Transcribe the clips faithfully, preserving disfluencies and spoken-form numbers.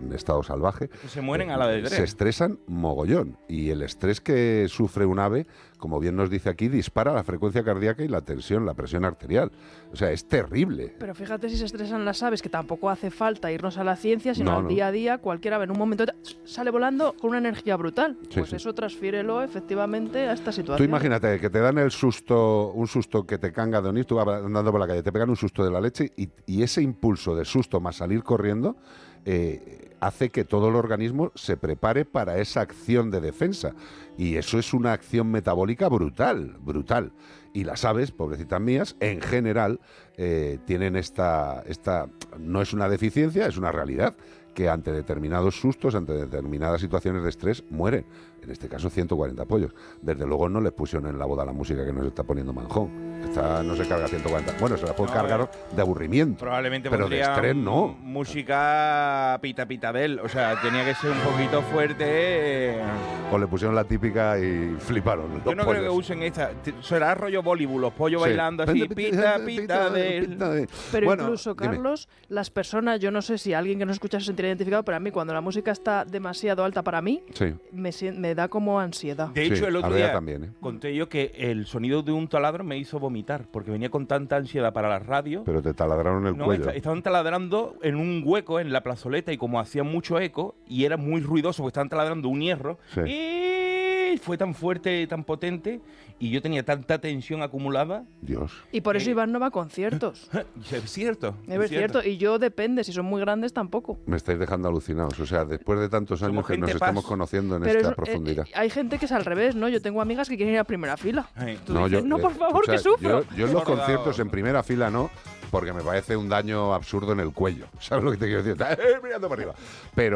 en estado salvaje. Se mueren a la de tres. Se estresan mogollón. Y el estrés que sufre un ave, como bien nos dice aquí, dispara la frecuencia cardíaca y la tensión, la presión arterial. O sea, es terrible. Pero fíjate si se estresan las aves, que tampoco hace falta irnos a la ciencia, sino No, al no. día a día, cualquier ave en un momento sale volando con una energía brutal. Sí, pues sí. eso transfiérelo efectivamente a esta Tú situación. imagínate que te dan el susto, un susto que te canga de unir, tú vas andando por la calle, te pegan un susto de la leche y, y ese impulso de susto más salir corriendo eh, hace que todo el organismo se prepare para esa acción de defensa. Y eso es una acción metabólica brutal, brutal. Y las aves, pobrecitas mías, en general eh, tienen esta, esta, no es una deficiencia, es una realidad, que ante determinados sustos, ante determinadas situaciones de estrés, mueren. En este caso, ciento cuarenta pollos. Desde luego no les pusieron en la boda la música que nos está poniendo Manjón. Esta no se carga ciento cuarenta. Bueno, se la puede No, cargar eh, de aburrimiento. Probablemente pero de pondría estrés no. música pita pita de él. O sea, tenía que ser un poquito fuerte. Eh. O le pusieron la típica y fliparon. Los Yo no pollos. creo que usen esta. Será rollo Bollywood, los pollos Sí. bailando así, pita pita de él. Pita de- Pero Bueno, incluso, dime. Carlos, las personas, yo no sé si alguien que nos escucha se sentirá identificado, pero a mí cuando la música está demasiado alta para mí, Sí. me, sien- me da como ansiedad. De hecho, Sí, el a otro Bea día también, ¿eh? conté yo que el sonido de un taladro me hizo vomitar, porque venía con tanta ansiedad para la radio. Pero te taladraron el No, cuello. esta- estaban taladrando en un hueco en la plazoleta y como hacía mucho eco y era muy ruidoso porque estaban taladrando un hierro Sí. y fue tan fuerte, tan potente y yo tenía tanta tensión acumulada. Dios. Y por eso Eh. Iván no va a conciertos. Es cierto. Es cierto. Y yo depende, si son muy grandes tampoco. Me estáis dejando alucinados. O sea, después de tantos años Somos que nos gente paz. estamos conociendo en Pero esta es- profundidad. eh, hay gente que es al revés, ¿no? Yo tengo amigas que quieren ir a primera fila. Ay. Tú dices, no, eh, por favor, o sea, que sufro. Yo, yo en los Gordo. conciertos en primera fila no, porque me parece un daño absurdo en el cuello. ¿Sabes lo que te quiero decir? ¡Eh, mirando para arriba!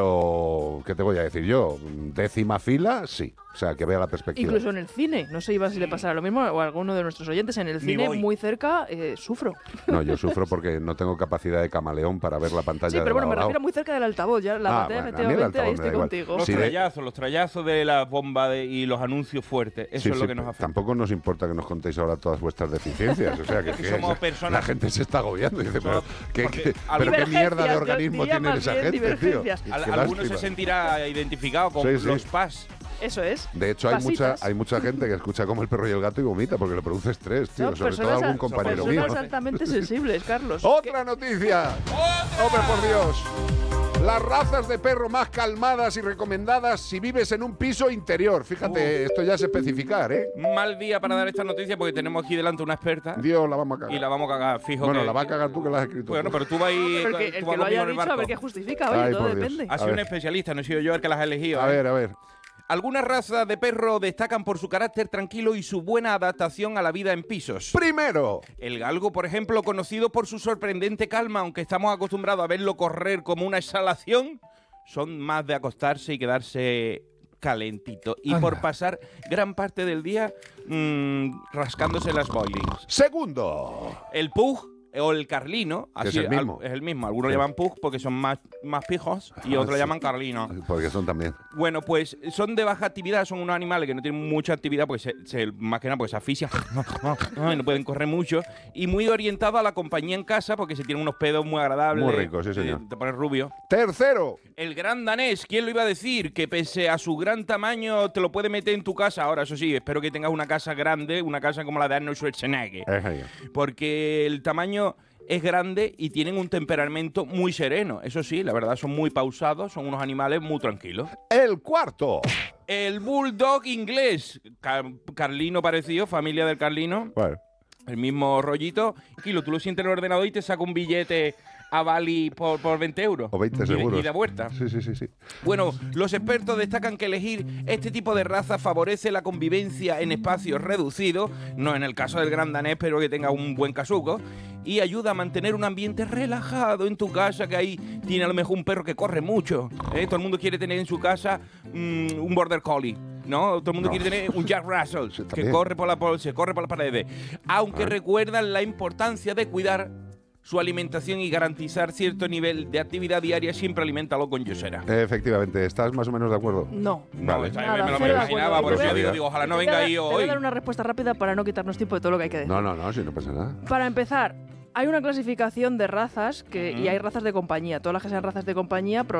Pero, ¿qué te voy a decir yo? Décima fila, sí. O sea, que vea la perspectiva. Incluso en el cine, no sé Iván si le pasará lo mismo o a alguno de nuestros oyentes, en el Ni cine voy. muy cerca eh, sufro. No, yo sufro porque no tengo capacidad de camaleón para ver la pantalla Sí, de pero bueno, me lado a lado. refiero muy cerca del altavoz, ya la Ah, pantalla bueno, a mí el efectivamente ahí altavoz me da estoy igual. contigo. Los Sí, de- trallazos, los trallazos de la bomba de- y los anuncios fuertes. Eso Sí, es lo sí, que nos afecta. Tampoco nos importa que nos contéis ahora todas vuestras deficiencias. O sea, que, Que que somos es- personas- la gente se está agobiando. Y dice, pero, Somos- ¿qué, porque qué- a- pero qué mierda de Divergencias, yo organismo diría tiene más esa bien gente, tío? divergencias. Al- Qué alguno se lástima. sentirá identificado con Sí, sí. los P A S. Eso es. De hecho, hay mucha, Pasitas. hay mucha gente que escucha como el perro y el gato y vomita porque le produce estrés, tío. Son Sobre todo personas, algún compañero mío. personas altamente sensibles, Carlos. ¡Otra noticia! ¡Hombre, por Dios! Las razas de perro más calmadas y recomendadas si vives en un piso interior. Fíjate, esto ya es especificar, ¿eh? Mal día para dar esta noticia porque tenemos aquí delante una experta Dios, la vamos a cagar. y la vamos a cagar, fijo. bueno, que- la va a cagar tú que la has escrito. Bueno, tú. pero tú vas ahí. Pero el que, el tú vas que lo conmigo haya en el dicho, a ver barco. qué justifica. Oye, Ay, todo por Dios. depende. Ha sido A un ver. especialista, no he sido yo el que las ha elegido. A ¿eh? ver, a ver. Algunas razas de perro destacan por su carácter tranquilo y su buena adaptación a la vida en pisos. Primero, El galgo, por ejemplo, conocido por su sorprendente calma, aunque estamos acostumbrados a verlo correr como una exhalación, son más de acostarse y quedarse calentito. Y Anda. por pasar gran parte del día mmm, rascándose las boilings. segundo. El pug o el carlino, Que así es el mismo. al- es el mismo. Algunos Sí. lo llaman pug porque son más, más pijos y Ah, otros lo sí. llaman carlino. Porque son también. Bueno, pues son de baja actividad, son unos animales que no tienen mucha actividad, pues se, se- más que nada pues se asfixian, Ay, no pueden correr mucho, y muy orientados a la compañía en casa porque se tienen unos pedos muy agradables. Muy ricos, sí, señor. eh, Te pones rubio. Tercero. El gran danés, ¿quién lo iba a decir? Que pese a su gran tamaño te lo puede meter en tu casa. Ahora, eso sí, espero que tengas una casa grande, una casa como la de Arnold Schwarzenegger. Es ahí. Porque el tamaño es grande y tienen un temperamento muy sereno. Eso sí, la verdad, son muy pausados, son unos animales muy tranquilos. El cuarto. El bulldog inglés, Car- Carlino parecido, familia del Carlino, Bueno. el mismo rollito. Kilo, tú lo sientes en el ordenador y te saca un billete a Bali por, por veinte euros. O veinte Y de- seguros. Y de vuelta. Sí, sí, sí, sí. Bueno, los expertos destacan que elegir este tipo de raza favorece la convivencia en espacios reducidos, no en el caso del gran danés, pero que tenga un buen casuco, y ayuda a mantener un ambiente relajado en tu casa, que ahí tiene a lo mejor un perro que corre mucho. ¿eh? Todo el mundo quiere tener en su casa mm, un border collie. ¿No? Todo el mundo No. quiere tener un Jack Russell Sí, que también. corre por la, por- se corre por las paredes. Aunque Ah. recuerdan la importancia de cuidar su alimentación y garantizar cierto nivel de actividad diaria, siempre aliméntalo con yosera. Efectivamente, ¿estás más o menos de acuerdo? No. No, Vale. esta- Nada, me lo cero de imaginaba, acuerdo. por eso Te yo voy a- digo, digo, ojalá no Te voy a venga dar- ahí Te voy a hoy. dar una respuesta rápida para no quitarnos tiempo de todo lo que hay que decir. No, no, no, si no pasa nada. Para empezar, hay una clasificación de razas que, y hay razas de compañía. Todas las que sean razas de compañía